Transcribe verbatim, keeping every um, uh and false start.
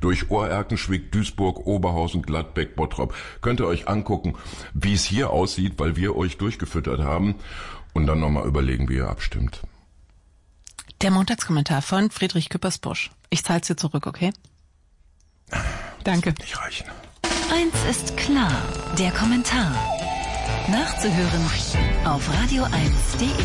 durch Ohrerkenschwick, Duisburg, Oberhausen, Gladbeck, Bottrop. Könnt ihr euch angucken, wie es hier aussieht, weil wir euch durchgefüttert haben und dann nochmal überlegen, wie ihr abstimmt. Der Montagskommentar von Friedrich Küppersbusch. Ich zahl's dir zurück, okay? Danke. Das wird nicht reichen. Eins ist klar, der Kommentar. Nachzuhören auf radio eins punkt de.